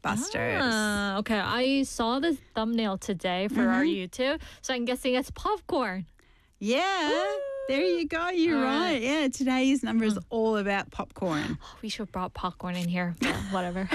Blockbusters. Okay, I saw the thumbnail today for our YouTube, so I'm guessing it's popcorn. Yeah, there you go. You're right. Yeah, today's number is all about popcorn. We should have brought popcorn in here, but whatever.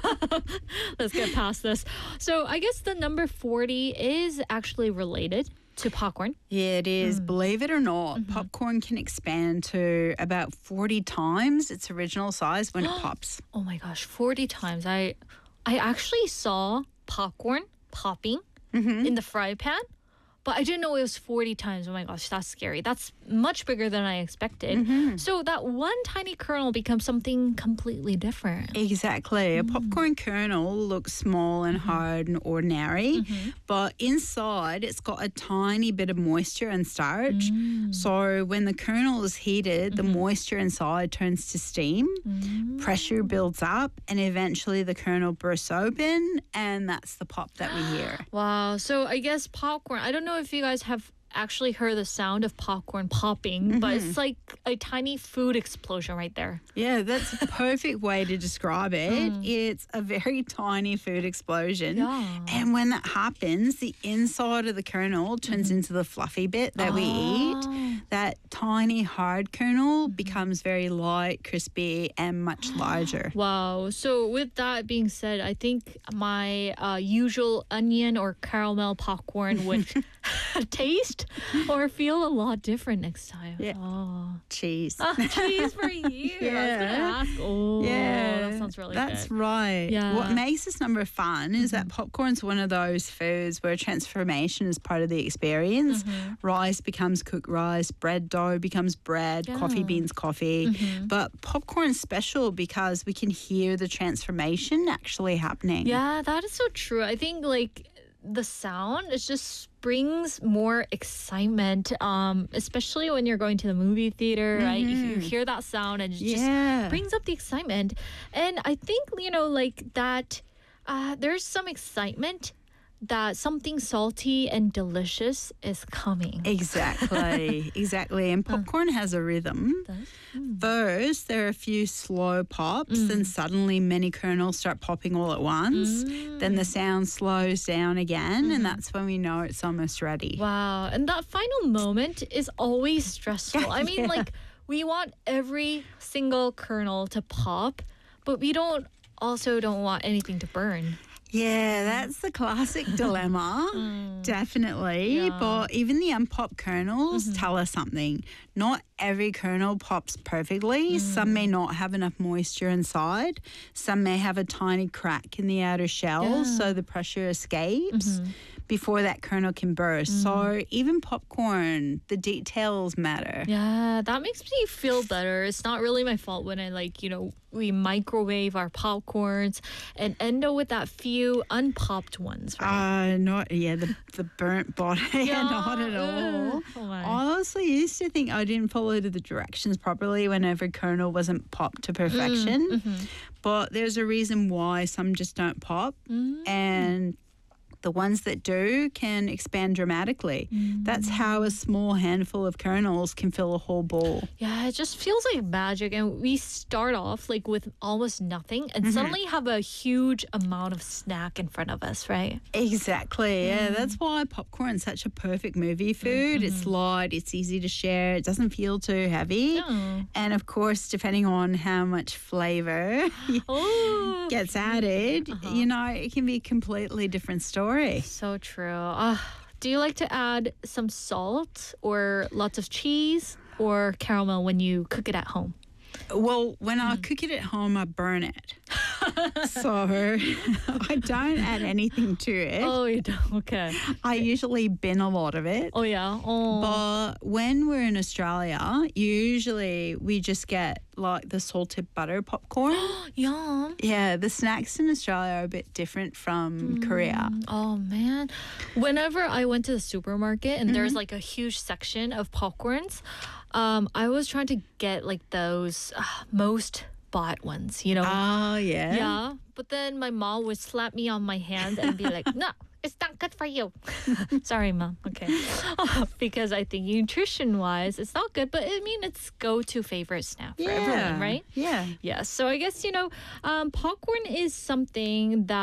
Let's get past this. So I guess the number 40 is actually related to popcorn. Yeah, it is. Believe it or not, popcorn can expand to about 40 times its original size when it pops. Oh my gosh, 40 times. I actually saw popcorn popping in the fry pan, but I didn't know it was 40 times. Oh my gosh, that's scary. That's much bigger than I expected. So that one tiny kernel becomes something completely different. Exactly. A popcorn kernel looks small and hard and ordinary, but inside it's got a tiny bit of moisture and starch. So when the kernel is heated, the moisture inside turns to steam, pressure builds up, and eventually the kernel bursts open, and that's the pop that we hear. Wow. So I guess popcorn, I don't know if you guys have actually heard the sound of popcorn popping, but it's like a tiny food explosion right there. Yeah, that's a perfect way to describe it. It's a very tiny food explosion. Yeah. And when that happens, the inside of the kernel turns into the fluffy bit that we eat. That tiny hard kernel becomes very light, crispy, and much larger. Wow. So with that being said, I think my usual onion or caramel popcorn would taste or feel a lot different next time. Yeah. Oh. Cheese. Cheese for you. I was going to ask. Oh, Yeah, that sounds really that's good. right. Yeah. What makes this number fun is that popcorn's one of those foods where transformation is part of the experience. Rice becomes cooked rice, bread dough becomes bread, coffee beans coffee. But popcorn's special because we can hear the transformation actually happening. Yeah, that is so true. I think like the sound, it just brings more excitement, especially when you're going to the movie theater, right? You hear that sound and it just brings up the excitement. And I think, you know, like that, there's some excitement that something salty and delicious is coming. Exactly, exactly. And popcorn has a rhythm. First, there are a few slow pops, then suddenly many kernels start popping all at once. Then the sound slows down again, and that's when we know it's almost ready. Wow. And that final moment is always stressful. I mean, like, we want every single kernel to pop, but we don't want anything to burn. Yeah, that's the classic dilemma, definitely. Yeah. But even the unpopped kernels tell us something. Not every kernel pops perfectly. Some may not have enough moisture inside. Some may have a tiny crack in the outer shell, so the pressure escapes before that kernel can burst. So even popcorn, the details matter. Yeah, that makes me feel better. It's not really my fault when we microwave our popcorns and end up with that few unpopped ones, right? The burnt bottom. Not at all. Oh my. I honestly used to think I didn't follow the directions properly whenever kernel wasn't popped to perfection. But there's a reason why some just don't pop. And the ones that do can expand dramatically. That's how a small handful of kernels can fill a whole bowl. Yeah, it just feels like magic. And we start off like with almost nothing and suddenly have a huge amount of snack in front of us, right? Exactly. Yeah, that's why popcorn's such a perfect movie food. It's light, it's easy to share, it doesn't feel too heavy. And of course, depending on how much flavor gets added, it can be a completely different story. So true. Do you like to add some salt or lots of cheese or caramel when you cook it at home? Well, when I cook it at home, I burn it. So I don't add anything to it. Oh, you don't? Okay. I usually bin a lot of it. Oh, yeah? Oh. But when we're in Australia, usually we just get like the salted butter popcorn. Yum. Yeah, the snacks in Australia are a bit different from Korea. Oh, man. Whenever I went to the supermarket and there's like a huge section of popcorns, I was trying to get like those most bought ones, Oh, yeah. Yeah. But then my mom would slap me on my hand and be like, no, it's not good for you. Sorry, Mom. Okay. Because I think nutrition-wise, it's not good. But I mean, it's go-to favorite snack for everyone, right? Yeah. Yeah. So I guess, popcorn is something that